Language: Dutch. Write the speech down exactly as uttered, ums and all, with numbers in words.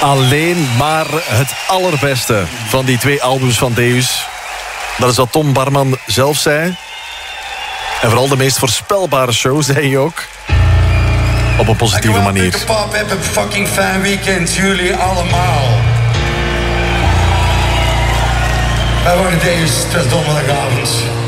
alleen maar het allerbeste van die twee albums van Deus. Dat is wat Tom Barman zelf zei. En vooral de meest voorspelbare show, zei hij ook. Op een positieve manier. Pop, heb een fucking fijn weekend, jullie allemaal. Wij waren Deus, het was donderdagavond.